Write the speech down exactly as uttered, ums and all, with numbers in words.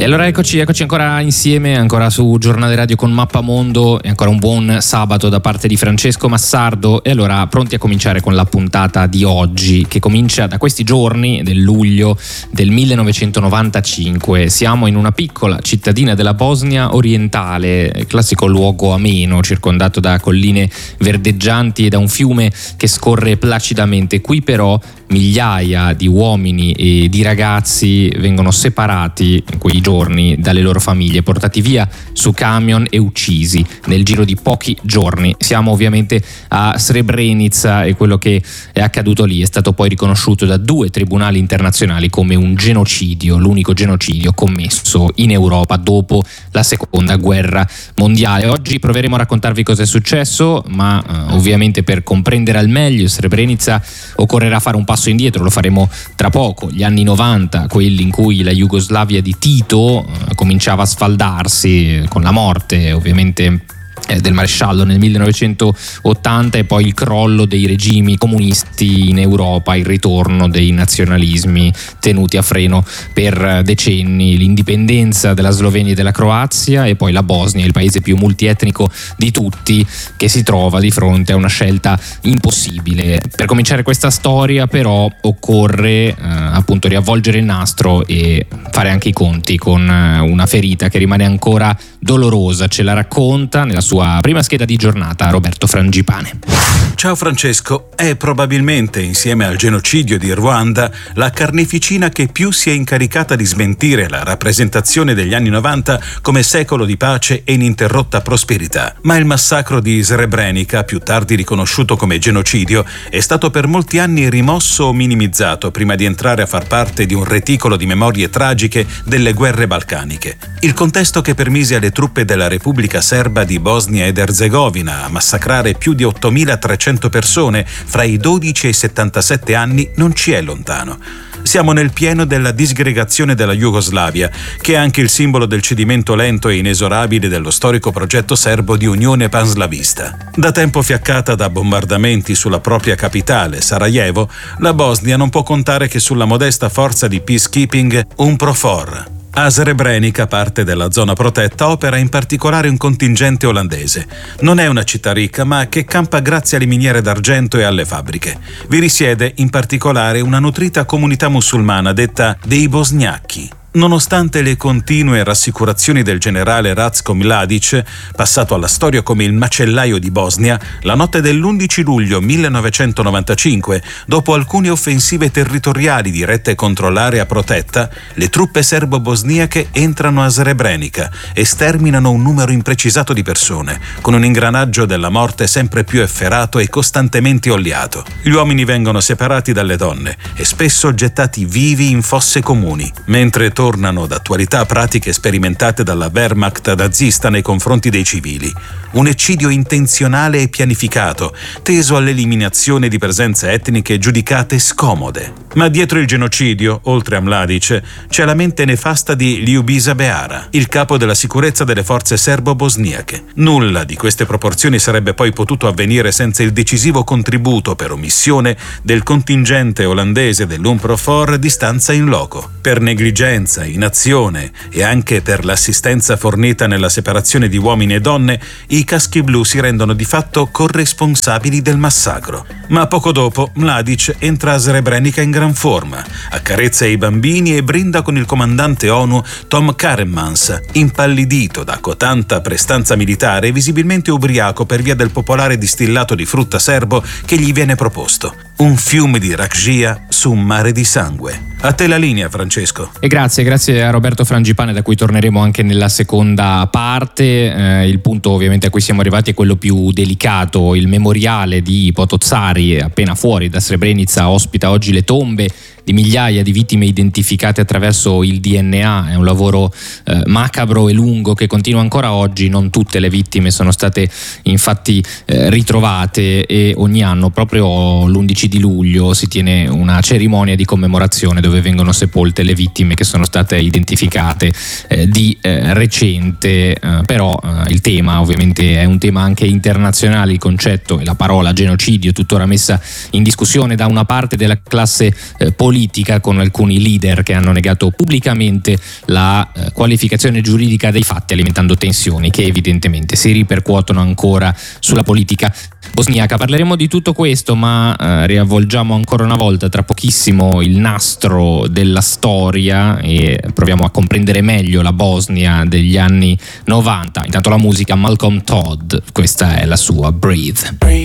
E allora eccoci, eccoci ancora insieme, ancora su Giornale Radio con Mappamondo, e ancora un buon sabato da parte di Francesco Massardo. E allora pronti a cominciare con la puntata di oggi, che comincia da questi giorni del luglio del millenovecentonovantacinque. Siamo in una piccola cittadina della Bosnia orientale, classico luogo ameno, circondato da colline verdeggianti e da un fiume che scorre placidamente. Qui però migliaia di uomini e di ragazzi vengono separati in quei giorni dalle loro famiglie, portati via su camion e uccisi nel giro di pochi giorni. Siamo ovviamente a Srebrenica e quello che è accaduto lì è stato poi riconosciuto da due tribunali internazionali come un genocidio, l'unico genocidio commesso in Europa dopo la seconda guerra mondiale. Oggi proveremo a raccontarvi cosa è successo, ma eh, ovviamente per comprendere al meglio Srebrenica occorrerà fare un passo indietro. Lo faremo tra poco, gli anni novanta, quelli in cui la Jugoslavia di Tito eh, cominciava a sfaldarsi con la morte ovviamente del maresciallo nel millenovecentottanta, e poi il crollo dei regimi comunisti in Europa, il ritorno dei nazionalismi tenuti a freno per decenni, l'indipendenza della Slovenia e della Croazia, e poi la Bosnia, il paese più multietnico di tutti, che si trova di fronte a una scelta impossibile. Per cominciare questa storia però occorre eh, appunto riavvolgere il nastro e fare anche i conti con eh, una ferita che rimane ancora dolorosa. Ce la racconta nella sua prima scheda di giornata Roberto Frangipane. Ciao Francesco, è probabilmente, insieme al genocidio di Ruanda, la carneficina che più si è incaricata di smentire la rappresentazione degli anni novanta come secolo di pace e ininterrotta prosperità. Ma il massacro di Srebrenica, più tardi riconosciuto come genocidio, è stato per molti anni rimosso o minimizzato prima di entrare a far parte di un reticolo di memorie tragiche delle guerre balcaniche. Il contesto che permise alle truppe della Repubblica Serba di Bosnia ed Erzegovina a massacrare più di ottomilatrecento persone fra i dodici e i settantasette anni non ci è lontano. Siamo nel pieno della disgregazione della Jugoslavia, che è anche il simbolo del cedimento lento e inesorabile dello storico progetto serbo di unione panslavista. Da tempo fiaccata da bombardamenti sulla propria capitale, Sarajevo, la Bosnia non può contare che sulla modesta forza di peacekeeping UNPROFOR. A Srebrenica, parte della zona protetta, opera in particolare un contingente olandese. Non è una città ricca, ma che campa grazie alle miniere d'argento e alle fabbriche. Vi risiede in particolare una nutrita comunità musulmana detta dei bosgnacchi. Nonostante le continue rassicurazioni del generale Ratko Mladic, passato alla storia come il macellaio di Bosnia, la notte dell'undici luglio millenovecentonovantacinque, dopo alcune offensive territoriali dirette a controllare a protetta, le truppe serbo-bosniache entrano a Srebrenica e sterminano un numero imprecisato di persone, con un ingranaggio della morte sempre più efferato e costantemente oliato. Gli uomini vengono separati dalle donne e spesso gettati vivi in fosse comuni, mentre tornano d'attualità pratiche sperimentate dalla Wehrmacht nazista nei confronti dei civili. Un eccidio intenzionale e pianificato, teso all'eliminazione di presenze etniche giudicate scomode. Ma dietro il genocidio, oltre a Mladic, c'è la mente nefasta di Ljubisa Beara, il capo della sicurezza delle forze serbo-bosniache. Nulla di queste proporzioni sarebbe poi potuto avvenire senza il decisivo contributo per omissione del contingente olandese dell'UNPROFOR di stanza in loco. Per negligenza, inazione e anche per l'assistenza fornita nella separazione di uomini e donne, i caschi blu si rendono di fatto corresponsabili del massacro. Ma poco dopo Mladic entra a Srebrenica in gran forma, accarezza i bambini e brinda con il comandante ONU Tom Karemans, impallidito da cotanta prestanza militare e visibilmente ubriaco per via del popolare distillato di frutta serbo che gli viene proposto. Un fiume di rakšija su un mare di sangue. A te la linea, Francesco. E grazie, grazie a Roberto Frangipane, da cui torneremo anche nella seconda parte. Eh, il punto ovviamente a cui siamo arrivati è quello più delicato. Il memoriale di Potocari, appena fuori da Srebrenica, ospita oggi le tombe di migliaia di vittime identificate attraverso il D N A. È un lavoro eh, macabro e lungo che continua ancora oggi. Non tutte le vittime sono state infatti eh, ritrovate, e ogni anno proprio l'undici di luglio si tiene una cerimonia di commemorazione dove vengono sepolte le vittime che sono state identificate eh, di eh, recente. Eh, però eh, il tema ovviamente è un tema anche internazionale. Il concetto e la parola genocidio tuttora messa in discussione da una parte della classe eh, politica politica, con alcuni leader che hanno negato pubblicamente la eh, qualificazione giuridica dei fatti, alimentando tensioni che evidentemente si ripercuotono ancora sulla politica bosniaca. Parleremo di tutto questo, ma eh, riavvolgiamo ancora una volta tra pochissimo il nastro della storia e proviamo a comprendere meglio la Bosnia degli anni novanta. Intanto la musica, Malcolm Todd, questa è la sua Breathe.